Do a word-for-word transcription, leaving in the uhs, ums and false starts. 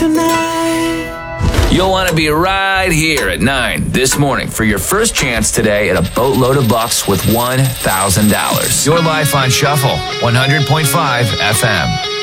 tonight. You'll want to be right here at nine this morning for your first chance today at a boatload of bucks with one thousand dollars. Your life on Shuffle, one hundred point five F M.